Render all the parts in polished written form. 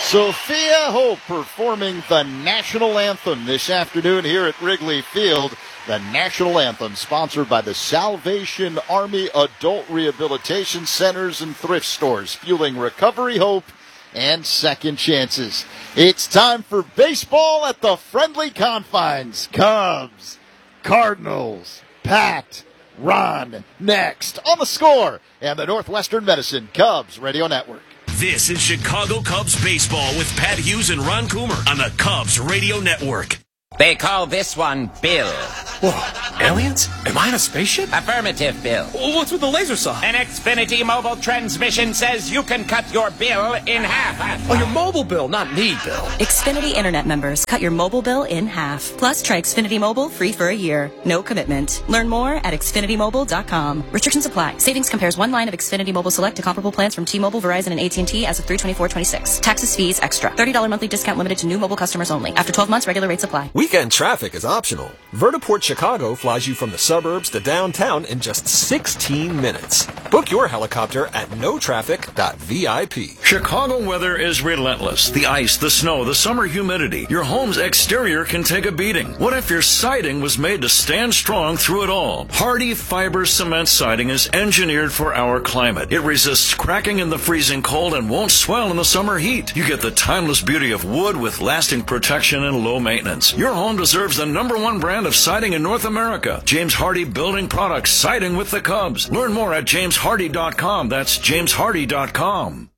Sophia Hope performing the national anthem this afternoon here at Wrigley Field. The national anthem sponsored by the Salvation Army Adult Rehabilitation Centers and Thrift Stores, fueling recovery, hope, and second chances. It's time for baseball at the friendly confines. Cubs, Cardinals, Pat, Ron, next on The Score and the Northwestern Medicine Cubs Radio Network. This is Chicago Cubs baseball with Pat Hughes and Ron Coomer on the Cubs Radio Network. They call this one Bill. Whoa, aliens? Am I in a spaceship? Affirmative, Bill. What's with the laser saw? An Xfinity mobile transmission says you can cut your bill in half. Oh, your mobile bill, not me, Bill. Xfinity Internet members, cut your mobile bill in half. Plus, try Xfinity Mobile free for a year. No commitment. Learn more at XfinityMobile.com. Restrictions apply. Savings compares one line of Xfinity Mobile Select to comparable plans from T-Mobile, Verizon, and AT&T as of 3/24/26. Taxes, fees, extra. $30 monthly discount limited to new mobile customers only. After 12 months, regular rates apply. Weekend traffic is optional. Vertiport Chicago flies you from the suburbs to downtown in just 16 minutes. Book your helicopter at notraffic.vip. Chicago weather is relentless. The ice, the snow, the summer humidity. Your home's exterior can take a beating. What if your siding was made to stand strong through it all? Hardy Fiber Cement Siding is engineered for our climate. It resists cracking in the freezing cold and won't swell in the summer heat. You get the timeless beauty of wood with lasting protection and low maintenance. Your home deserves the #1 brand of siding in North America. James Hardy Building Products, siding with the Cubs. Learn more at jameshardy.com. That's jameshardy.com.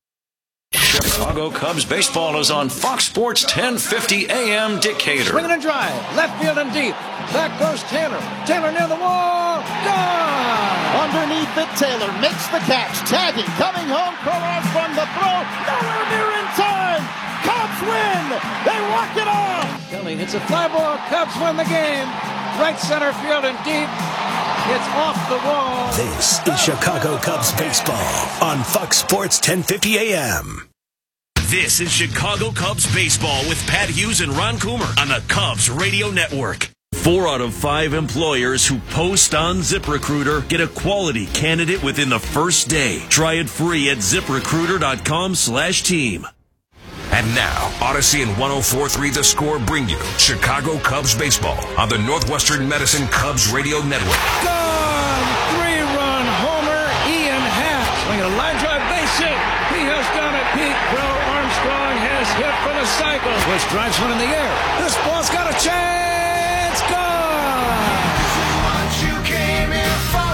Chicago Cubs baseball is on Fox Sports 1050 AM Decatur. Swinging and drive, left field and deep. Back goes Taylor. Taylor near the wall. Gone! Underneath it, Taylor makes the catch. Tagging, coming home, Kolar from the throw. Nowhere near in time. Cubs win. They walk it off. Kelly hits a fly ball. Cubs win the game. Right center field and deep. It's off the wall. This is Chicago Cubs baseball on Fox Sports 1050 AM. This is Chicago Cubs baseball with Pat Hughes and Ron Coomer on the Cubs Radio Network. 4 out of 5 employers who post on ZipRecruiter get a quality candidate within the first day. Try it free at ZipRecruiter.com/team. And now, Odyssey and 104.3 The Score bring you Chicago Cubs baseball on the Northwestern Medicine Cubs Radio Network. Gone! 3-run homer, Ian Happ. Swinging a line drive base hit. He has done it. Pete Crow Armstrong has hit for the cycle. Which drives one in the air. This ball's got a chance. Gone! This is what you came here for.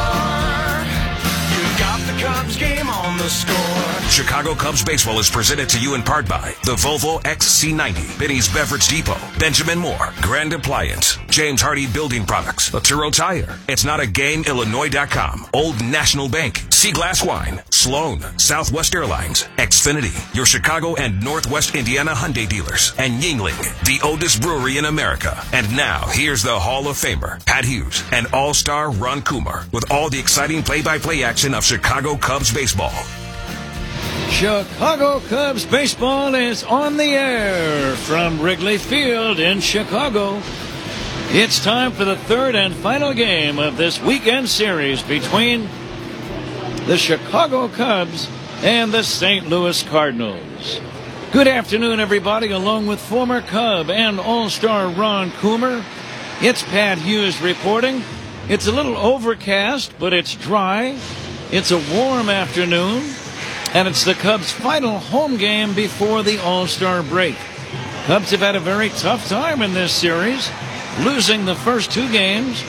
You got the Cubs game on the Score. Chicago Cubs baseball is presented to you in part by the Volvo XC90, Benny's Beverage Depot, Benjamin Moore, Grand Appliance, James Hardy Building Products, Laturo Tire, It's Not a Game, Illinois.com, Old National Bank, Seaglass Wine, Sloan, Southwest Airlines, Xfinity, your Chicago and Northwest Indiana Hyundai dealers, and Yingling, the oldest brewery in America. And now, here's the Hall of Famer, Pat Hughes, and All-Star Ron Coomer, with all the exciting play-by-play action of Chicago Cubs baseball. Chicago Cubs baseball is on the air from Wrigley Field in Chicago. It's time for the third and final game of this weekend series between the Chicago Cubs and the St. Louis Cardinals. Good afternoon, everybody, along with former Cub and All-Star Ron Coomer. It's Pat Hughes reporting. It's a little overcast, but it's dry. It's a warm afternoon. And it's the Cubs' final home game before the All-Star break. Cubs have had a very tough time in this series, losing the first 2 games,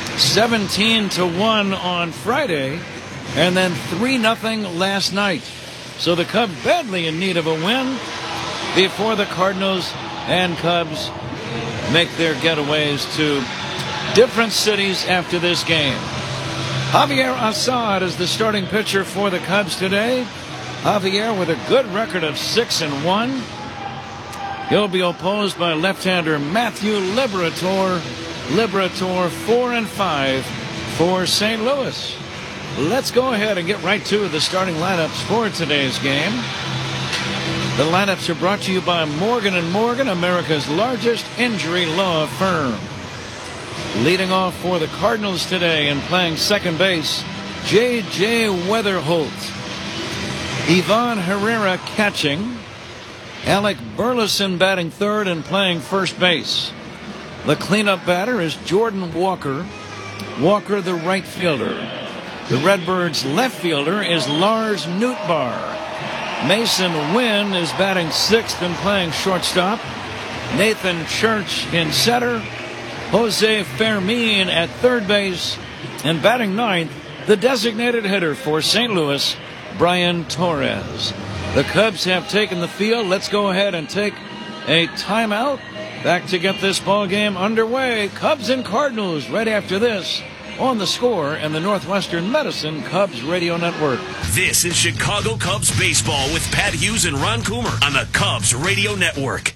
17-1 on Friday, and then 3-0 last night. So the Cubs badly in need of a win before the Cardinals and Cubs make their getaways to different cities after this game. Javier Assad is the starting pitcher for the Cubs today. Javier with a good record of 6-1. He'll be opposed by left-hander Matthew Liberatore. Liberatore 4-5 for St. Louis. Let's go ahead and get right to the starting lineups for today's game. The lineups are brought to you by Morgan & Morgan, America's largest injury law firm. Leading off for the Cardinals today and playing second base, J.J. Weatherholt. Ivan Herrera catching. Alec Burleson batting third and playing first base. The cleanup batter is Jordan Walker. Walker, the right fielder. The Redbirds' left fielder is Lars Nootbaar. Mason Wynn is batting sixth and playing shortstop. Nathan Church in center. Jose Fermin at third base. And batting ninth, the designated hitter for St. Louis, Brian Torres. The Cubs have taken the field. Let's go ahead and take a timeout. Back to get this ball game underway. Cubs and Cardinals right after this on The Score and the Northwestern Medicine Cubs Radio Network. This is Chicago Cubs baseball with Pat Hughes and Ron Coomer on the Cubs Radio Network.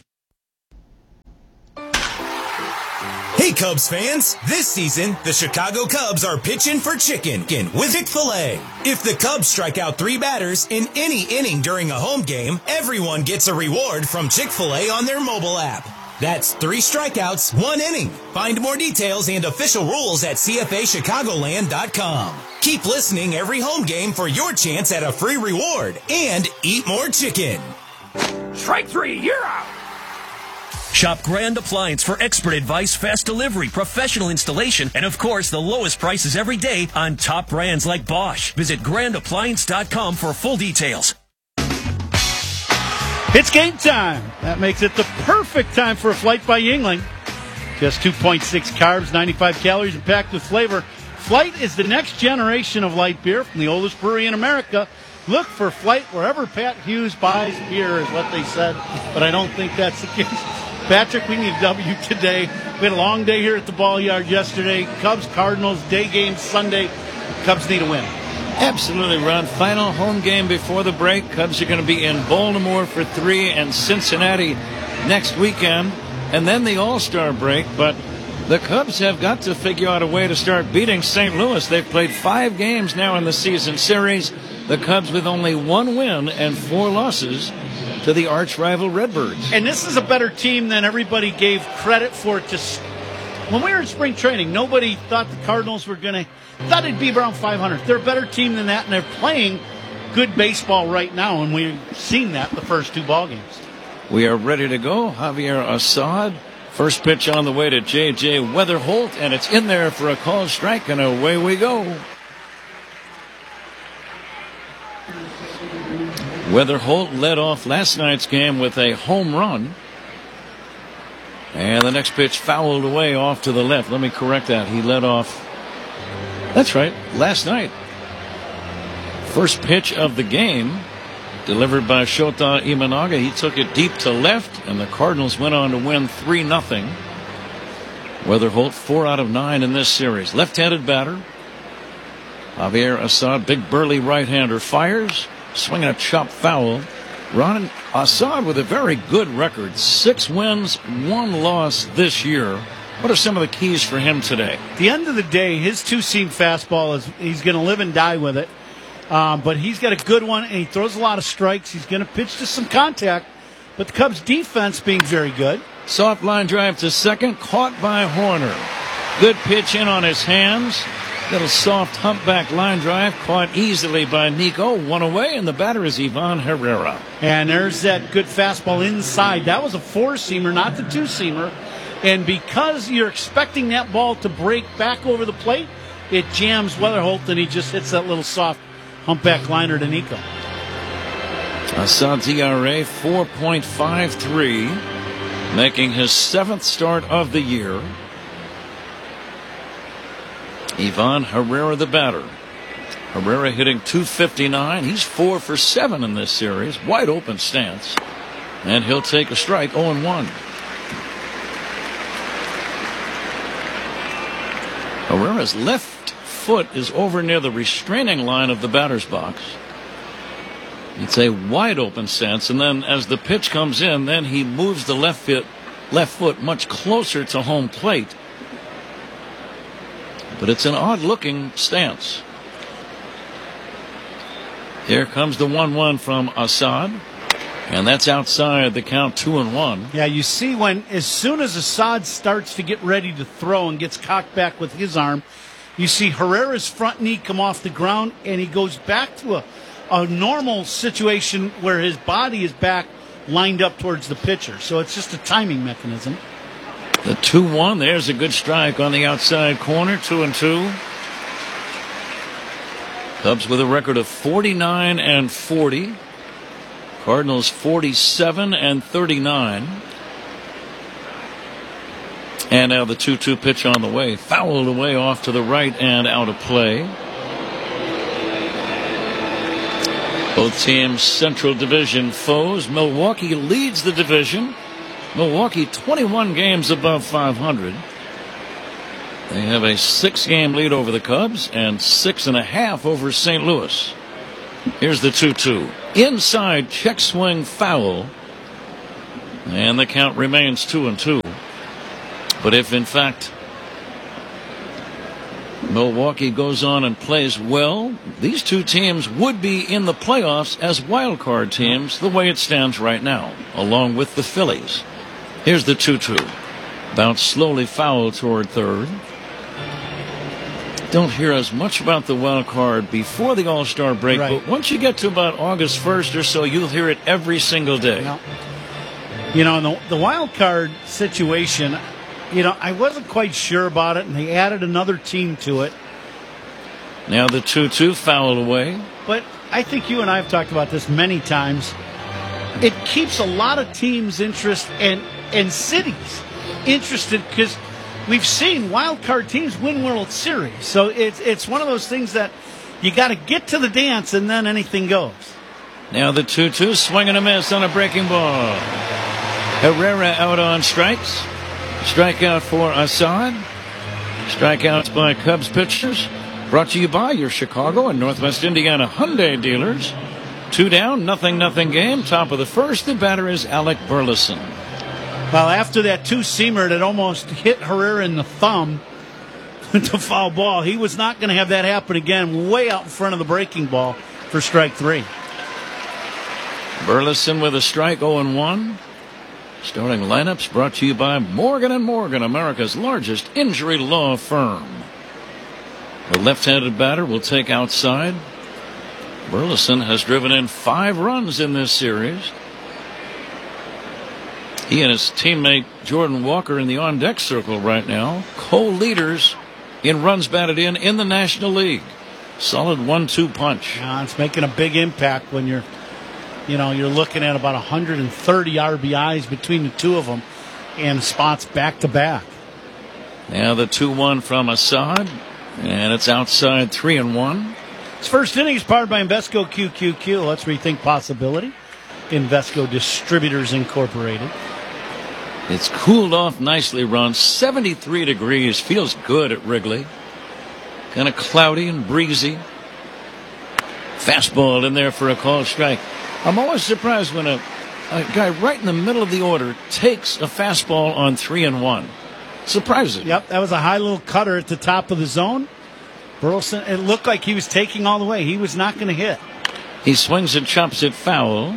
Hey Cubs fans, this season, the Chicago Cubs are pitching for chicken with Chick-fil-A. If the Cubs strike out 3 batters in any inning during a home game, everyone gets a reward from Chick-fil-A on their mobile app. That's 3 strikeouts, 1 inning. Find more details and official rules at CFAChicagoland.com. Keep listening every home game for your chance at a free reward and eat more chicken. Strike 3, you're out. Shop Grand Appliance for expert advice, fast delivery, professional installation, and of course, the lowest prices every day on top brands like Bosch. Visit grandappliance.com for full details. It's game time. That makes it the perfect time for a Flight by Yuengling. Just 2.6 carbs, 95 calories, and packed with flavor. Flight is the next generation of light beer from the oldest brewery in America. Look for Flight wherever Pat Hughes buys beer, is what they said, but I don't think that's the case. Patrick, we need a W today. We had a long day here at the Ball Yard yesterday. Cubs, Cardinals, day game Sunday. Cubs need a win. Absolutely, Ron. Final home game before the break. Cubs are going to be in Baltimore for 3 and Cincinnati next weekend. And then the All-Star break. But the Cubs have got to figure out a way to start beating St. Louis. They've played 5 games now in the season series. The Cubs with only 1 win and 4 losses to the arch-rival Redbirds. And this is a better team than everybody gave credit for. When we were in spring training, nobody thought the Cardinals were going to, thought it'd be around 500. They're a better team than that, and they're playing good baseball right now, and we've seen that the first 2 ball games. We are ready to go. Javier Assad, first pitch on the way to J.J. Weatherholt, and it's in there for a called strike, and away we go. Weatherholt led off last night's game with a home run. And the next pitch fouled away off to the left. Let me correct that. He led off. That's right, last night. First pitch of the game, delivered by Shota Imanaga. He took it deep to left, and the Cardinals went on to win 3-0. Weatherholt 4 out of 9 in this series. Left-handed batter. Javier Assad, big burly right-hander, fires. Swinging a chop foul. Ron Assad with a very good record. 6 wins, 1 loss this year. What are some of the keys for him today? At the end of the day, his 2-seam fastball, he's going to live and die with it. But he's got a good one, and he throws a lot of strikes. He's going to pitch to some contact. But the Cubs' defense being very good. Soft line drive to second, caught by Horner. Good pitch in on his hands. Little soft humpback line drive caught easily by Nico. 1 away, and the batter is Ivan Herrera. And there's that good fastball inside. That was a 4-seamer, not the 2-seamer. And because you're expecting that ball to break back over the plate, it jams Weatherholt, and he just hits that little soft humpback liner to Nico. Assad's ERA 4.53, making his 7th start of the year. Ivan Herrera, the batter. Herrera hitting .259. He's 4 for 7 in this series. Wide open stance. And he'll take a strike, 0-1. Herrera's left foot is over near the restraining line of the batter's box. It's a wide open stance, and then as the pitch comes in, then he moves the left foot much closer to home plate. But it's an odd-looking stance. Here comes the 1-1 from Assad. And that's outside the count, 2-1. Yeah, you see as soon as Assad starts to get ready to throw and gets cocked back with his arm, you see Herrera's front knee come off the ground, and he goes back to a normal situation where his body is back lined up towards the pitcher. So it's just a timing mechanism. The 2-1. There's a good strike on the outside corner. 2-2. Cubs with a record of 49-40. Cardinals 47-39. And now the 2-2 pitch on the way. Fouled away off to the right and out of play. Both teams Central Division foes. Milwaukee leads the division. Milwaukee 21 games above 500. They have a 6-game lead over the Cubs and 6.5 over St. Louis. Here's the 2-2. Inside check swing foul. And the count remains 2-2. But if in fact Milwaukee goes on and plays well, these two teams would be in the playoffs as wild card teams the way it stands right now, along with the Phillies. Here's the 2-2. Bounce slowly foul toward third. Don't hear as much about the wild card before the All-Star break, right. But once you get to about August 1st or so, you'll hear it every single day. You know, the wild card situation, I wasn't quite sure about it, and they added another team to it. Now the 2-2 fouled away. But I think you and I have talked about this many times. It keeps a lot of teams' interest and cities interested because we've seen wild card teams win World Series. So it's one of those things that you got to get to the dance and then anything goes. Now the 2-2, swing and a miss on a breaking ball. Herrera out on strikes. Strikeout for Assad. Strikeouts by Cubs pitchers. Brought to you by your Chicago and Northwest Indiana Hyundai dealers. 2 down, nothing game. Top of the first, the batter is Alec Burleson. Well, after that two-seamer that almost hit Herrera in the thumb to foul ball, he was not going to have that happen again. Way out in front of the breaking ball for strike 3. Burleson with a strike, 0-1. Starting lineups brought to you by Morgan & Morgan, America's largest injury law firm. The left-handed batter will take outside. Burleson has driven in 5 runs in this series. He and his teammate Jordan Walker in the on-deck circle right now, co-leaders in runs batted in the National League. Solid 1-2 punch. It's making a big impact when you're looking at about 130 RBIs between the two of them and spots back-to-back. Now the 2-1 from Assad, and it's outside 3-1. This first inning is powered by Invesco QQQ. Let's rethink possibility. Invesco Distributors Incorporated. It's cooled off nicely, Ron. 73 degrees. Feels good at Wrigley. Kind of cloudy and breezy. Fastball in there for a called strike. I'm always surprised when a guy right in the middle of the order takes a fastball on 3-1. Surprising. Yep, that was a high little cutter at the top of the zone. Burleson, it looked like he was taking all the way. He was not going to hit. He swings and chops it foul.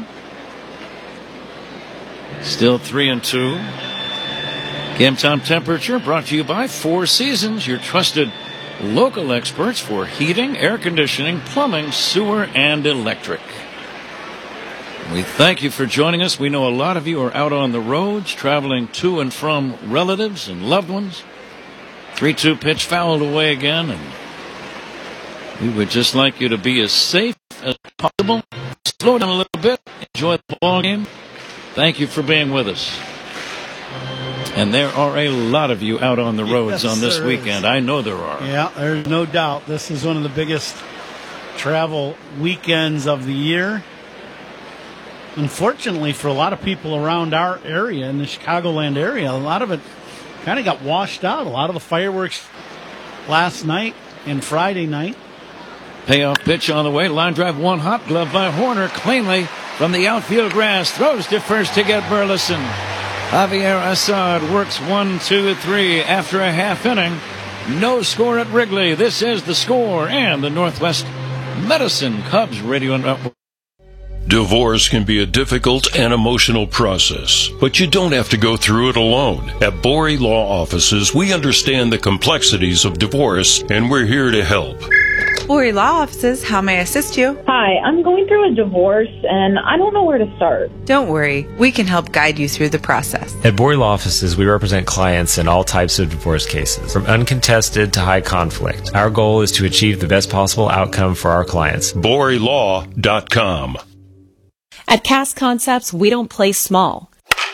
Still 3-2. Game time temperature brought to you by Four Seasons, your trusted local experts for heating, air conditioning, plumbing, sewer, and electric. We thank you for joining us. We know a lot of you are out on the roads, traveling to and from relatives and loved ones. 3-2 pitch fouled away again, and we would just like you to be as safe as possible. Slow down a little bit. Enjoy the ball game. Thank you for being with us. And there are a lot of you out on the roads on this weekend. I know there are. Yeah, there's no doubt. This is one of the biggest travel weekends of the year. Unfortunately, for a lot of people around our area, in the Chicagoland area, a lot of it kind of got washed out. A lot of the fireworks last night and Friday night. Payoff pitch on the way. Line drive, one hop. Glove by Horner. Cleanly from the outfield grass. Throws to first to get Burleson. Javier Assad works 1, 2, 3 after a half inning. No score at Wrigley. This is The Score and the Northwest Medicine Cubs Radio Network. Divorce can be a difficult and emotional process, but you don't have to go through it alone. At Borey Law Offices, we understand the complexities of divorce, and we're here to help. Bory Law Offices, how may I assist you? Hi, I'm going through a divorce and I don't know where to start. Don't worry, we can help guide you through the process. At Bory Law Offices, we represent clients in all types of divorce cases, from uncontested to high conflict. Our goal is to achieve the best possible outcome for our clients. BoryLaw.com. At Cast Concepts, we don't play small.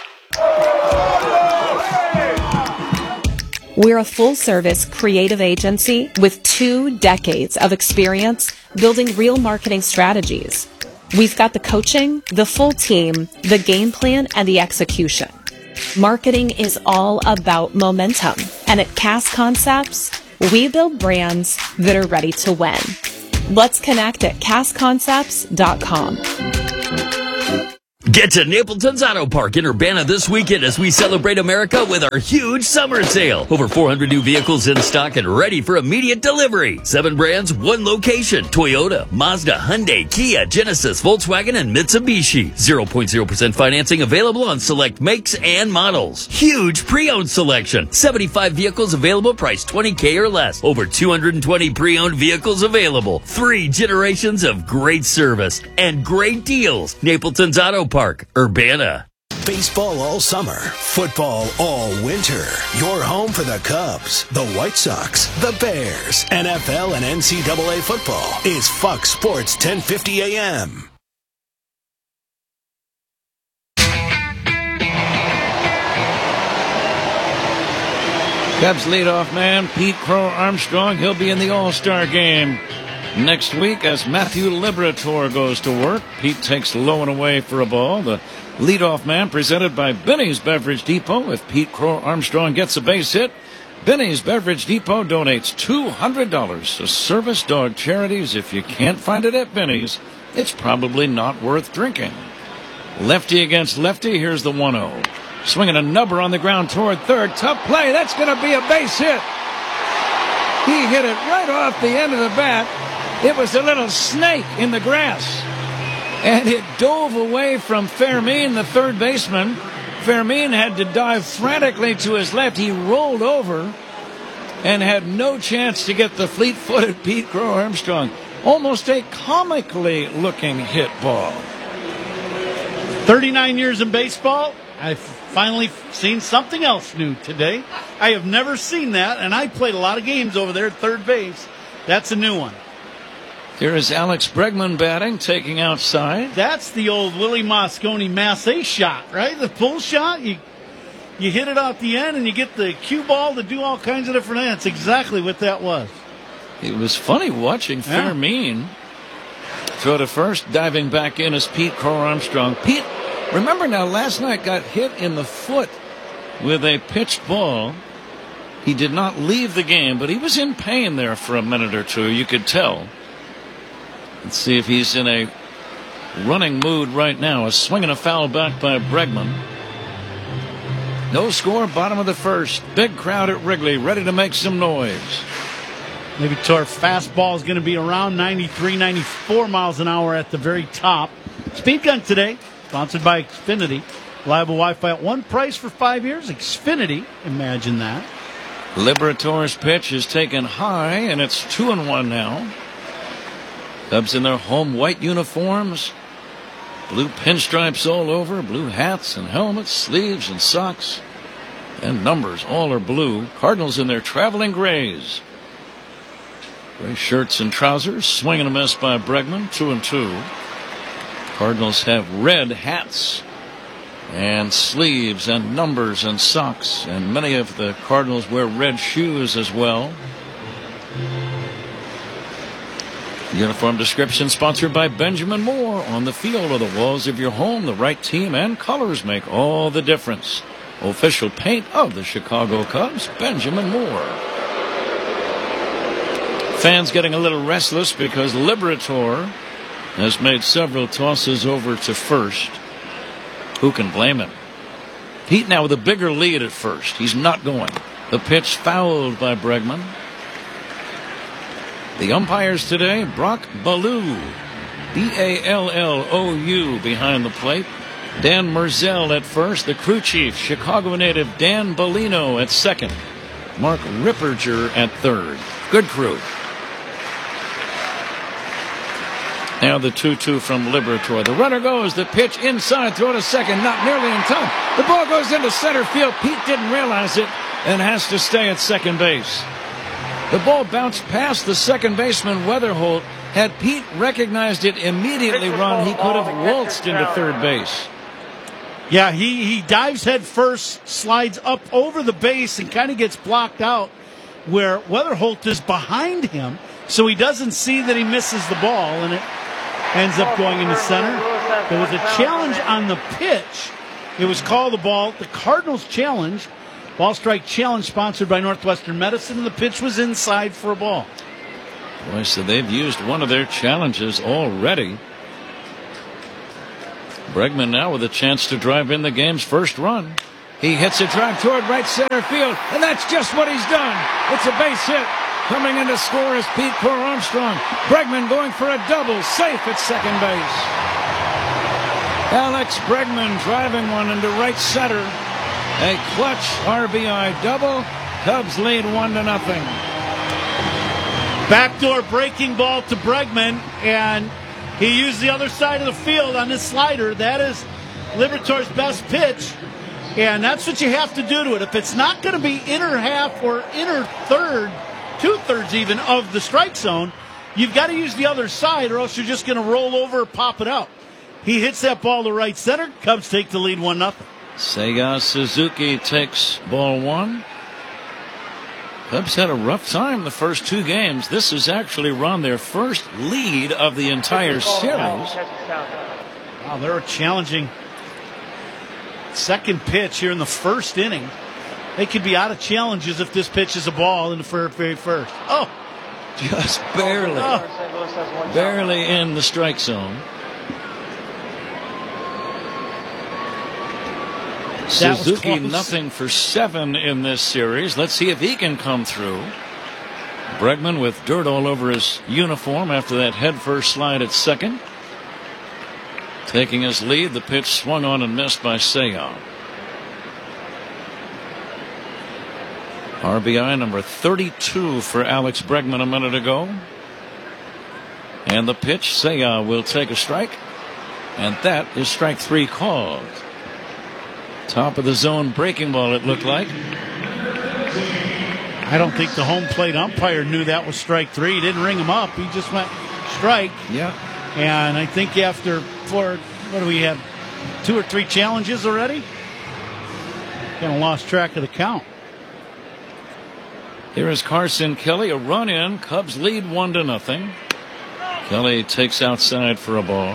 We're a full-service creative agency with 2 decades of experience building real marketing strategies. We've got the coaching, the full team, the game plan, and the execution. Marketing is all about momentum. And at Cast Concepts, we build brands that are ready to win. Let's connect at castconcepts.com. Get to Napleton's Auto Park in Urbana this weekend as we celebrate America with our huge summer sale. Over 400 new vehicles in stock and ready for immediate delivery. 7 brands, 1 location. Toyota, Mazda, Hyundai, Kia, Genesis, Volkswagen, and Mitsubishi. 0.0% financing available on select makes and models. Huge pre-owned selection. 75 vehicles available, priced $20K or less. Over 220 pre-owned vehicles available. 3 generations of great service and great deals. Napleton's Auto Park, Urbana. Baseball all summer, football all winter. Your home for the Cubs, the White Sox, the Bears, NFL and NCAA football is Fox Sports 1050 AM. Cubs leadoff man Pete Crow Armstrong, he'll be in the All-Star game next week as Matthew Liberatore goes to work. Pete takes low and away for a ball. The leadoff man presented by Benny's Beverage Depot. If Pete Crow Armstrong gets a base hit, Benny's Beverage Depot donates $200 to service dog charities. If you can't find it at Benny's, it's probably not worth drinking. Lefty against lefty. Here's the 1-0. Swinging a number on the ground toward third. Tough play. That's going to be a base hit. He hit it right off the end of the bat. It was a little snake in the grass, and it dove away from Fermin, the third baseman. Fermin had to dive frantically to his left. He rolled over and had no chance to get the fleet-footed Pete Crow Armstrong. Almost a comically looking hit ball. 39 years in baseball, I've finally seen something else new today. I have never seen that, and I played a lot of games over there at third base. That's a new one. Here is Alex Bregman batting, taking outside. That's the old Willie Mosconi Massey shot, right? The pull shot. You hit it off the end, and you get the cue ball to do all kinds of different things. That's exactly what that was. It was funny watching Fermin throw to first, diving back in as Pete Crow Armstrong. Pete, remember now, last night got hit in the foot with a pitched ball. He did not leave the game, but he was in pain there for a minute or two. You could tell. Let's see if he's in a running mood right now. A swing and a foul back by Bregman. No score, bottom of the first. Big crowd at Wrigley, ready to make some noise. Maybe our fastball is going to be around 93, 94 miles an hour at the very top. Speed Gun today, sponsored by Xfinity. Reliable Wi-Fi at one price for 5 years. Xfinity, imagine that. Liberatore's pitch is taken high, and it's 2-1 now. Cubs in their home white uniforms. Blue pinstripes all over, blue hats and helmets, sleeves and socks. And numbers, all are blue. Cardinals in their traveling grays. Gray shirts and trousers, swing and a miss by Bregman, 2-2. Cardinals have red hats and sleeves and numbers and socks, and many of the Cardinals wear red shoes as well. Uniform description sponsored by Benjamin Moore. On the field or the walls of your home, the right team and colors make all the difference. Official paint of the Chicago Cubs, Benjamin Moore. Fans getting a little restless because Liberatore has made several tosses over to first. Who can blame him? Pete now with a bigger lead at first. He's not going. The pitch fouled by Bregman. The umpires today, Brock Ballou, B-A-L-L-O-U behind the plate. Dan Merzel at first. The crew chief, Chicago native Dan Bellino at second. Mark Ripperger at third. Good crew. Now the 2-2 from Liberatore. The runner goes. The pitch inside. Throw to second. Not nearly in time. The ball goes into center field. Pete didn't realize it and has to stay at second base. The ball bounced past the second baseman, Weatherholt. Had Pete recognized it immediately, Ron, he could have waltzed into third base. Yeah, he dives head first, slides up over the base, and kind of gets blocked out where Weatherholt is behind him, so he doesn't see that he misses the ball, and it ends up going into center. There was a challenge on the pitch. It was called the ball. The Cardinals challenge. Ball strike challenge sponsored by Northwestern Medicine, and the pitch was inside for a ball. Boy, so they've used one of their challenges already. Bregman now with a chance to drive in the game's first run. He hits a drive toward right center field, and that's just what he's done. It's a base hit. Coming in to score is Pete Crow-Armstrong. Bregman going for a double, safe at second base. Alex Bregman driving one into right center. A clutch RBI double. Cubs lead 1-0. Backdoor breaking ball to Bregman, and he used the other side of the field on this slider. That is Liberatore's best pitch, and that's what you have to do to it. If it's not going to be inner half or inner third, 2/3 even of the strike zone, you've got to use the other side, or else you're just going to roll over or pop it out. He hits that ball to right center. Cubs take the lead 1-0. Seiya Suzuki takes ball one. Cubs had a rough time the first two games. This is actually, Ron, their first lead of the entire series. Wow, they're challenging second pitch here in the first inning. They could be out of challenges if this pitch is a ball in the very first. Oh! Just barely. Barely in the strike zone. Suzuki nothing for 7 in this series. Let's see if he can come through. Bregman with dirt all over his uniform after that headfirst slide at second. Taking his lead, the pitch swung on and missed by Seiya. RBI number 32 for Alex Bregman a minute ago. And the pitch, Seiya will take a strike. And that is strike 3 called. Top of the zone breaking ball, it looked like. I don't think the home plate umpire knew that was strike 3. He didn't ring him up. He just went strike. Yeah. And I think after what do we have? 2 or 3 challenges already? Kind of lost track of the count. Here is Carson Kelly, a run in. Cubs lead 1-0. Kelly takes outside for a ball.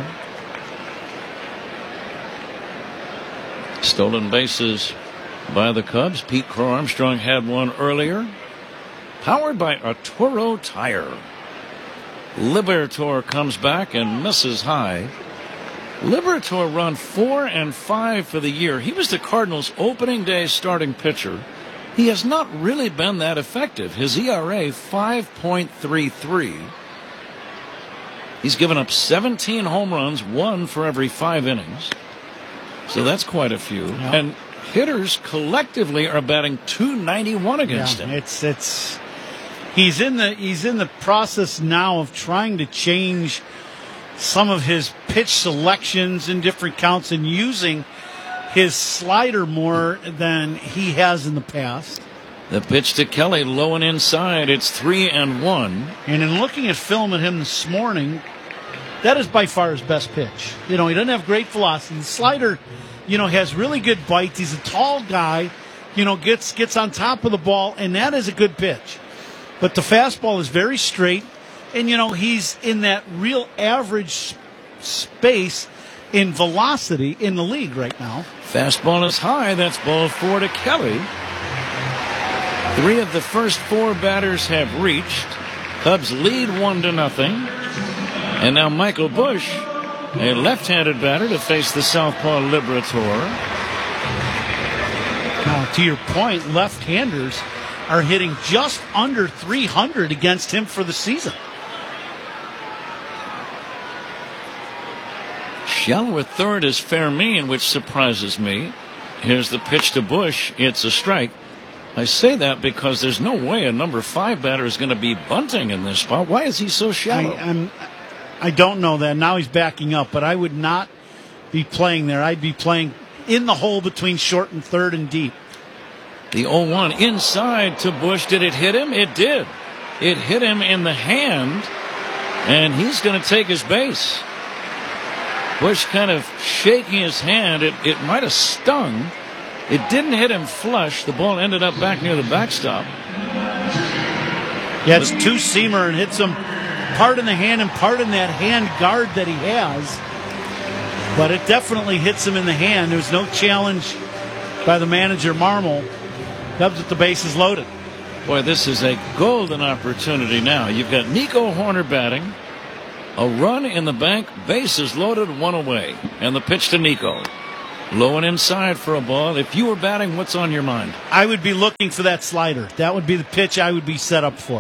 Stolen bases by the Cubs. Pete Crow-Armstrong had one earlier. Powered by Arturo Tire. Liberatore comes back and misses high. Liberatore run 4-5 for the year. He was the Cardinals' opening day starting pitcher. He has not really been that effective. His ERA 5.33. He's given up 17 home runs, 1 for every 5 innings. So that's quite a few. Yeah. And hitters collectively are batting .291 against him. It's he's in the process now of trying to change some of his pitch selections in different counts and using his slider more than he has in the past. The pitch to Kelly, low and inside. It's 3-1. And in looking at film at him this morning, that is by far his best pitch. He doesn't have great velocity. The slider, has really good bite. He's a tall guy, gets on top of the ball, and that is a good pitch. But the fastball is very straight, and, he's in that real average space in velocity in the league right now. Fastball is high. That's ball 4 to Kelly. 3 of the first 4 batters have reached. Cubs lead 1-0. And now Michael Busch, a left-handed batter to face the southpaw Liberatore. Now, to your point, left-handers are hitting just under 300 against him for the season. Shallow at third is Fermin, which surprises me. Here's the pitch to Busch. It's a strike. I say that because there's no way a number 5 batter is going to be bunting in this spot. Why is he so shallow? I don't know that. Now he's backing up, but I would not be playing there. I'd be playing in the hole between short and third and deep. The 0-1 inside to Bush. Did it hit him? It did. It hit him in the hand, and he's going to take his base. Bush kind of shaking his hand. It might have stung. It didn't hit him flush. The ball ended up back near the backstop. Yeah, it's two-seamer and hits him part in the hand and part in that hand guard that he has. But it definitely hits him in the hand. There's no challenge by the manager, Marmol. Cubs with the bases loaded. Boy, this is a golden opportunity now. You've got Nico Hoerner batting. A run in the bank, bases loaded, one away. And the pitch to Nico. Low and inside for a ball. If you were batting, what's on your mind? I would be looking for that slider. That would be the pitch I would be set up for.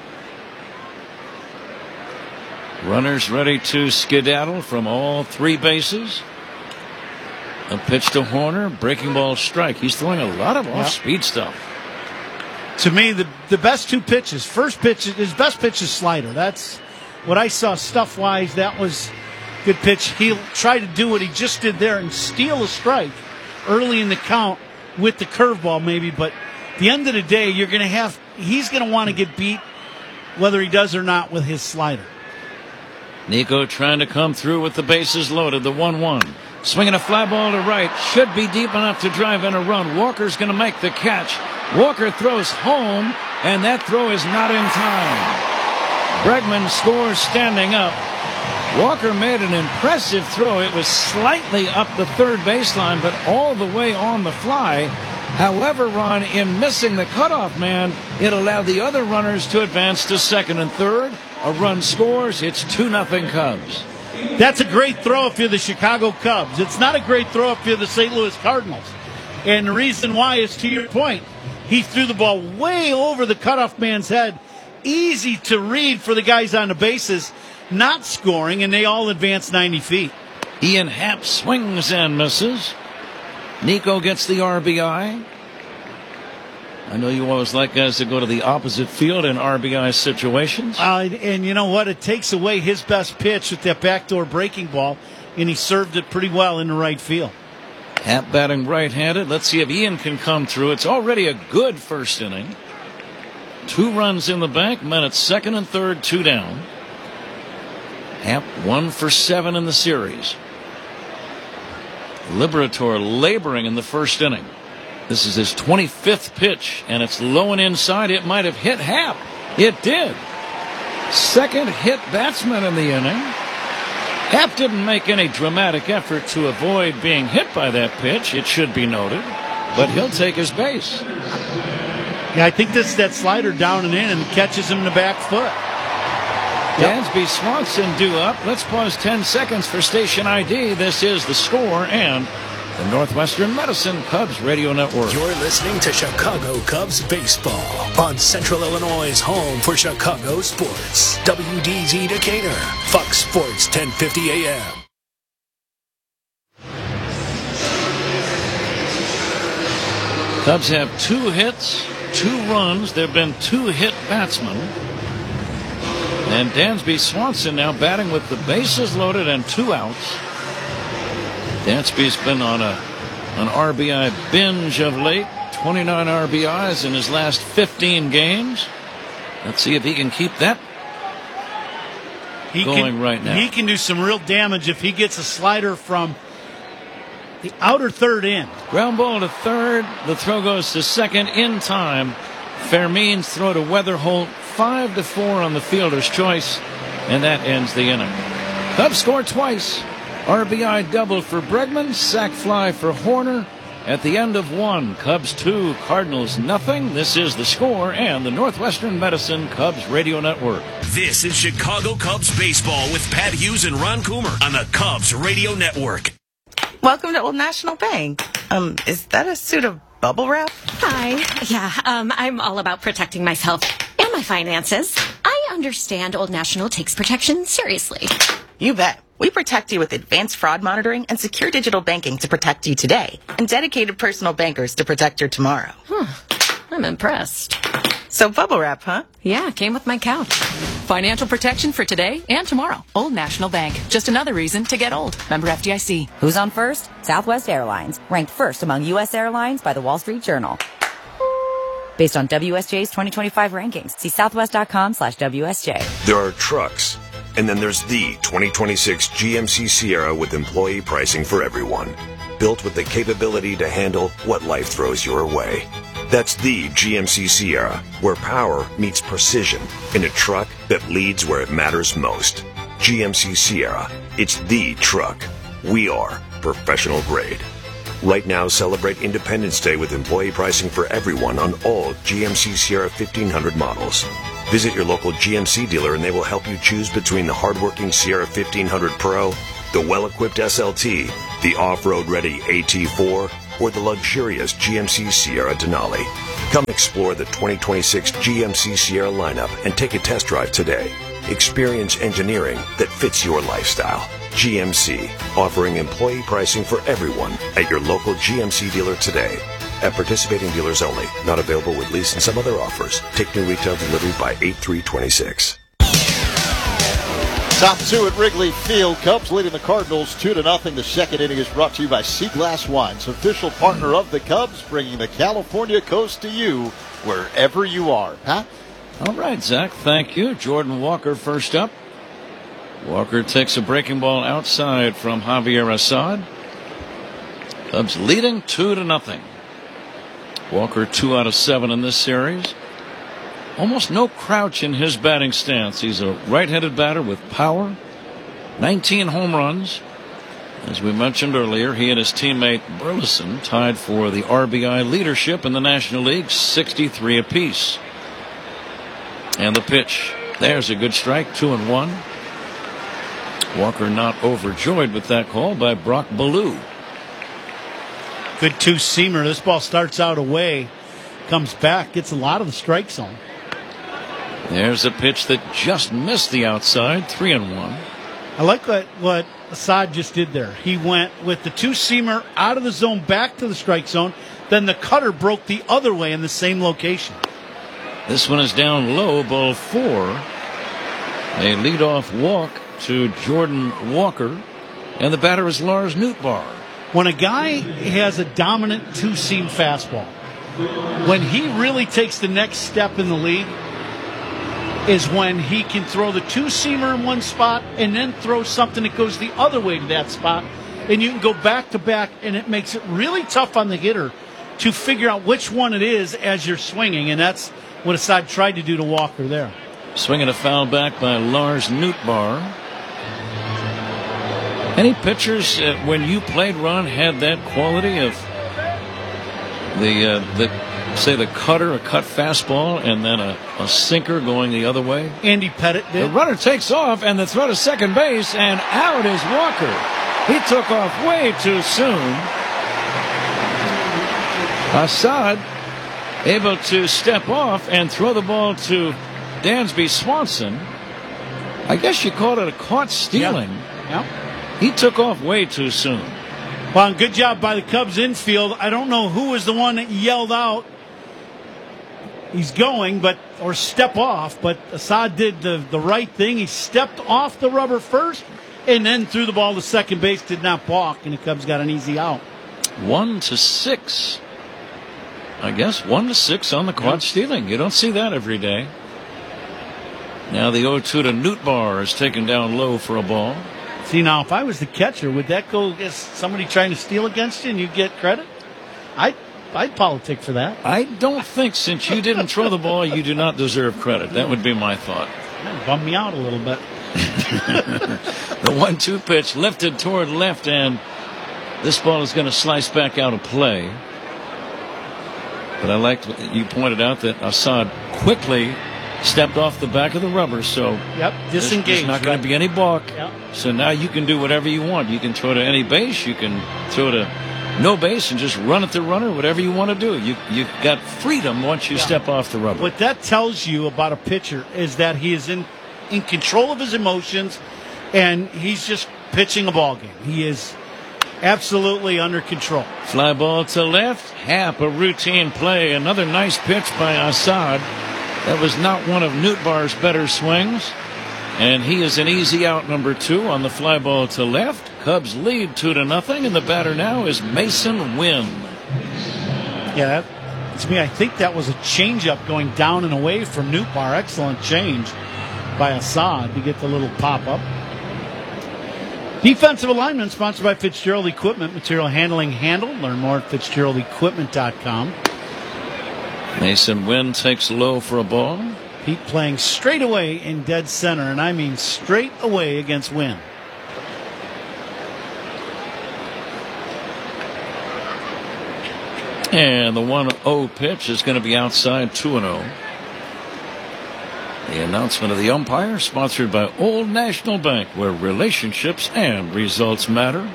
Runners ready to skedaddle from all three bases. A pitch to Hoerner, breaking ball strike. He's throwing a lot of off-speed stuff. To me, the best two pitches. First pitch, his best pitch is slider. That's what I saw stuff-wise. That was a good pitch. He'll try to do what he just did there and steal a strike early in the count with the curveball maybe. But at the end of the day, he's going to want to get beat whether he does or not with his slider. Nico trying to come through with the bases loaded, the 1-1. Swinging a fly ball to right. Should be deep enough to drive in a run. Walker's going to make the catch. Walker throws home, and that throw is not in time. Bregman scores standing up. Walker made an impressive throw. It was slightly up the third baseline, but all the way on the fly. However, Ron, in missing the cutoff man, it allowed the other runners to advance to second and third. A run scores. It's 2-0 Cubs. That's a great throw if you're the Chicago Cubs. It's not a great throw if you're the St. Louis Cardinals. And the reason why is, to your point, he threw the ball way over the cutoff man's head. Easy to read for the guys on the bases, not scoring, and they all advance 90 feet. Ian Happ swings and misses. Nico gets the RBI. I know you always like guys to go to the opposite field in RBI situations. And you know what? It takes away his best pitch with that backdoor breaking ball, and he served it pretty well in the right field. Happ batting right-handed. Let's see if Ian can come through. It's already a good first inning. 2 runs in the bank. Men at second and third, 2 down. Happ 1 for 7 in the series. Liberator laboring in the first inning. This is his 25th pitch, and it's low and inside. It might have hit Happ. It did. Second hit batsman in the inning. Happ didn't make any dramatic effort to avoid being hit by that pitch, it should be noted, but he'll take his base. Yeah, I think this is that slider down and in and catches him in the back foot. Dansby Swanson due up. Let's pause 10 seconds for station ID. This is The Score and the Northwestern Medicine Cubs Radio Network. You're listening to Chicago Cubs Baseball on Central Illinois' home for Chicago sports. WDZ Decatur, Fox Sports 1050 AM. Cubs have 2 hits, 2 runs. There have been 2 hit batsmen. And Dansby Swanson now batting with the bases loaded and 2 outs. Dansby's been on an RBI binge of late. 29 RBIs in his last 15 games. Let's see if he can keep that going right now. He can do some real damage if he gets a slider from the outer third in. Ground ball to third. The throw goes to second in time. Fermin's throw to Weatherholt. 5-4 on the fielder's choice. And that ends the inning. Cubs score twice. RBI double for Bregman, sac fly for Hoerner. At the end of 1, Cubs 2, Cardinals nothing. This is The Score and the Northwestern Medicine Cubs Radio Network. This is Chicago Cubs baseball with Pat Hughes and Ron Coomer on the Cubs Radio Network. Welcome to Old National Bank. Is that a suit of bubble wrap? Hi. Yeah, I'm all about protecting myself and my finances. I understand Old National takes protection seriously. You bet. We protect you with advanced fraud monitoring and secure digital banking to protect you today, and dedicated personal bankers to protect your tomorrow. I'm impressed. So bubble wrap, huh? Yeah, came with my couch. Financial protection for today and tomorrow. Old National Bank. Just another reason to get old. Member FDIC. Who's on first? Southwest Airlines. Ranked first among U.S. airlines by the Wall Street Journal. Based on WSJ's 2025 rankings. See southwest.com/WSJ. There are trucks, and then there's the 2026 GMC Sierra with employee pricing for everyone. Built with the capability to handle what life throws your way. That's the GMC Sierra, where power meets precision in a truck that leads where it matters most. GMC Sierra, it's the truck. We are professional grade. Right now, celebrate Independence Day with employee pricing for everyone on all GMC Sierra 1500 models. Visit your local GMC dealer and they will help you choose between the hardworking Sierra 1500 Pro, the well-equipped SLT, the off-road ready AT4, or the luxurious GMC Sierra Denali. Come explore the 2026 GMC Sierra lineup and take a test drive today. Experience engineering that fits your lifestyle. GMC, offering employee pricing for everyone at your local GMC dealer today. At participating dealers only. Not available with lease and some other offers. Take new retail delivery by 8/3/26. Top two at Wrigley Field. Cubs leading the Cardinals 2-0. The second inning is brought to you by Seaglass Wines, official partner of the Cubs, bringing the California coast to you wherever you are. Pat? All right, Zach, thank you. Jordan Walker first up. Walker takes a breaking ball outside from Javier Assad. Cubs leading 2-0. Walker 2 out of 7 in this series. Almost no crouch in his batting stance. He's a right-handed batter with power. 19 home runs. As we mentioned earlier, he and his teammate Burleson tied for the RBI leadership in the National League, 63 apiece. And the pitch. There's a good strike, 2-1. Walker not overjoyed with that call by Brock Ballou. Good two-seamer. This ball starts out away, comes back, gets a lot of the strike zone. There's a pitch that just missed the outside, 3-1. I like what Assad just did there. He went with the two-seamer out of the zone back to the strike zone. Then the cutter broke the other way in the same location. This one is down low, ball 4. A leadoff walk to Jordan Walker, and the batter is Lars Nootbaar. When a guy has a dominant two-seam fastball, when he really takes the next step in the league is when he can throw the two-seamer in one spot and then throw something that goes the other way to that spot, and you can go back-to-back, and it makes it really tough on the hitter to figure out which one it is as you're swinging, and that's what Assad tried to do to Walker there. Swinging a foul back by Lars Nootbaar. Any pitchers when you played, Ron, had that quality of the cutter, a cut fastball, and then a sinker going the other way? Andy Pettit did. The runner takes off, and the throw to second base, and out is Walker. He took off way too soon. Assad able to step off and throw the ball to Dansby Swanson. I guess you called it a caught stealing. Yep. He took off way too soon. Well, good job by the Cubs infield. I don't know who was the one that yelled out he's going, or step off, but Assad did the right thing. He stepped off the rubber first and then threw the ball to second base, did not balk, and the Cubs got an easy out. 1-6. I guess 1-6 on the caught stealing. You don't see that every day. Now the 0-2 to Nootbaar is taken down low for a ball. See, now, if I was the catcher, would that go against somebody trying to steal against you and you get credit? I'd politic for that. I don't think, since you didn't throw the ball, you do not deserve credit. That would be my thought. That bummed me out a little bit. The 1-2 pitch lifted toward left, and this ball is going to slice back out of play. But I liked what you pointed out that Assad quickly stepped off the back of the rubber, so disengaged. There's not going to be any balk. Yep. So now you can do whatever you want. You can throw to any base. You can throw to no base and just run at the runner, whatever you want to do. You've got freedom once you step off the rubber. What that tells you about a pitcher is that he is in control of his emotions, and he's just pitching a ball game. He is absolutely under control. Fly ball to left. Happ, a routine play. Another nice pitch by Assad. That was not one of Nootbaar's better swings. And he is an easy out, number 2 on the fly ball to left. Cubs lead 2-0, and the batter now is Mason Wynn. Yeah, to me, I think that was a changeup going down and away from Nootbaar. Excellent change by Assad to get the little pop-up. Defensive alignment sponsored by Fitzgerald Equipment. Material handling handled. Learn more at FitzgeraldEquipment.com. Mason Wynn takes low for a ball. Pete playing straight away in dead center, and I mean straight away against Wynn. And the 1-0 pitch is going to be outside, 2-0. The announcement of the umpire, sponsored by Old National Bank, where relationships and results matter.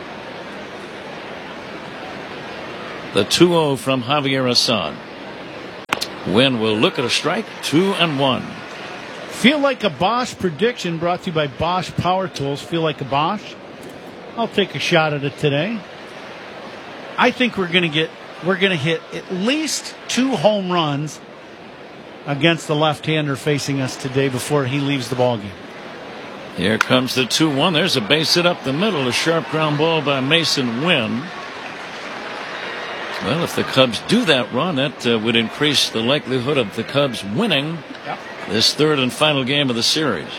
The 2-0 from Javier Assad. Wynn will look at a strike, 2-1. Feel like a Bosch prediction brought to you by Bosch Power Tools. Feel like a Bosch? I'll take a shot at it today. I think we're going to hit at least 2 home runs against the left-hander facing us today before he leaves the ballgame. Here comes the 2-1. There's a base hit up the middle. A sharp ground ball by Mason Wynn. Well, if the Cubs do that run, that would increase the likelihood of the Cubs winning this third and final game of the series.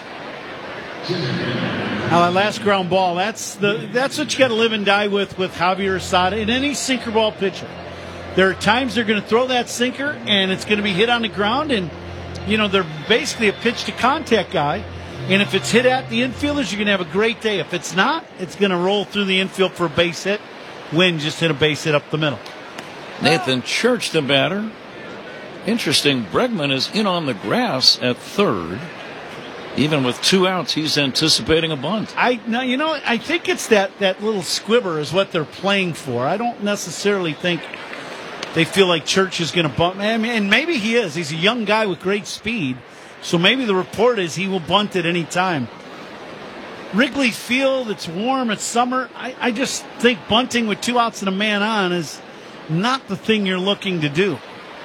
Now, that last ground ball, that's what you got to live and die with Javier Assad and any sinker ball pitcher. There are times they're going to throw that sinker and it's going to be hit on the ground, and they're basically a pitch to contact guy. And if it's hit at the infielders, you're going to have a great day. If it's not, it's going to roll through the infield for a base hit. Wynn just hit a base hit up the middle. Nathan Church, the batter. Interesting, Bregman is in on the grass at third. Even with 2 outs, he's anticipating a bunt. I think it's that little squibber is what they're playing for. I don't necessarily think they feel like Church is going to bunt. And maybe he is. He's a young guy with great speed. So maybe the report is he will bunt at any time. Wrigley Field, it's warm, it's summer. I just think bunting with 2 outs and a man on is not the thing you're looking to do.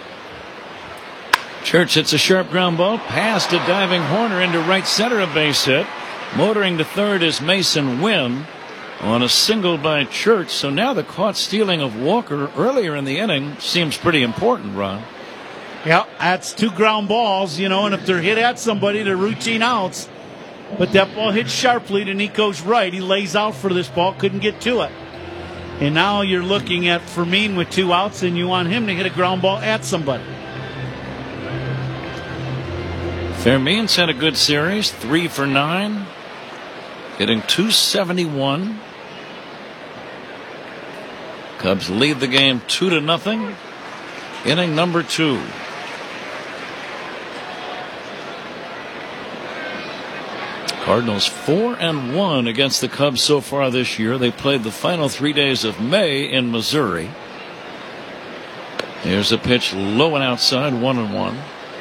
Church hits a sharp ground ball past a diving Horner into right center, a base hit. Motoring to third is Mason Wynn on a single by Church. So now the caught stealing of Walker earlier in the inning seems pretty important, Ron. Yeah, that's 2 ground balls, and if they're hit at somebody, they're routine outs. But that ball hit sharply to Nico's right. He lays out for this ball, couldn't get to it. And now you're looking at Fermin with 2 outs, and you want him to hit a ground ball at somebody. Fermin's had a good series, 3 for 9, hitting .271. Cubs lead the game 2-0. Inning number 2. Cardinals 4-1 against the Cubs so far this year. They played the final 3 days of May in Missouri. Here's a pitch low and outside, 1-1.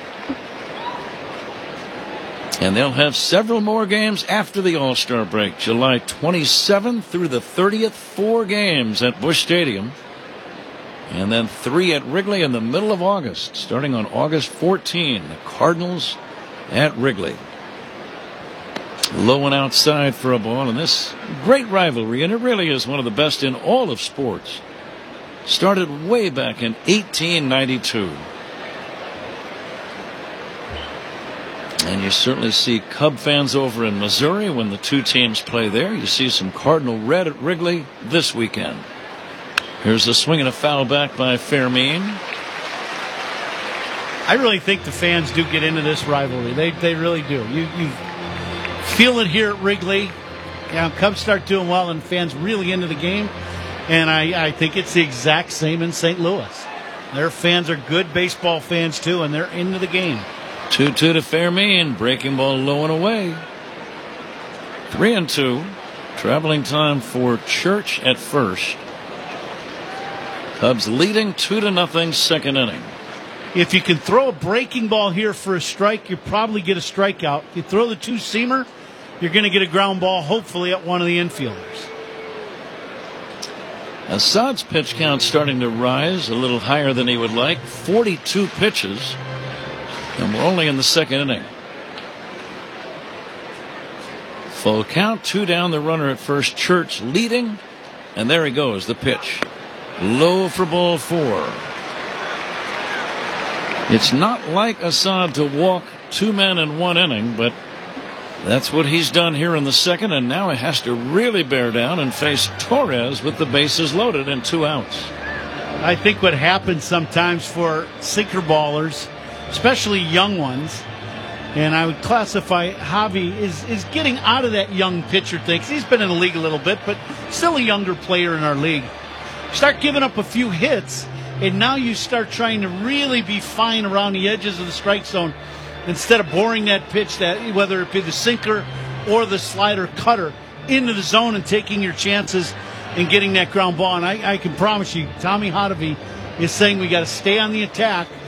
And they'll have several more games after the All-Star break. July 27th through the 30th, 4 games at Busch Stadium. And then 3 at Wrigley in the middle of August, starting on August 14. The Cardinals at Wrigley. Low and outside for a ball, and this great rivalry, and it really is one of the best in all of sports, started way back in 1892. And you certainly see Cub fans over in Missouri when the 2 teams play there. You see some Cardinal red at Wrigley this weekend. Here's a swing and a foul back by Fermin. I really think the fans do get into this rivalry. They really do. You feel it here at Wrigley. Cubs start doing well and fans really into the game. And I think it's the exact same in St. Louis. Their fans are good baseball fans too, and they're into the game. 2-2 to Fermin. Breaking ball low and away. 3-2. Traveling time for Church at first. Cubs leading 2-0 second inning. If you can throw a breaking ball here for a strike, you probably get a strikeout. If you throw the 2-seamer, you're going to get a ground ball, hopefully at one of the infielders. Assad's pitch count starting to rise a little higher than he would like. 42 pitches. And we'll only in the second inning. Full count, 2 down, the runner at first. Church leading, and there he goes, the pitch. Low for ball 4. It's not like Assad to walk 2 men in 1 inning, but that's what he's done here in the second, and now he has to really bear down and face Torres with the bases loaded and 2 outs. I think what happens sometimes for sinker ballers, especially young ones, and I would classify Javi is getting out of that young pitcher thing. He's been in the league a little bit, but still a younger player in our league. Start giving up a few hits, and now you start trying to really be fine around the edges of the strike zone instead of boring that pitch, that whether it be the sinker or the slider cutter, into the zone and taking your chances and getting that ground ball. And I can promise you, Tommy Hottovy is saying we got to stay on the attack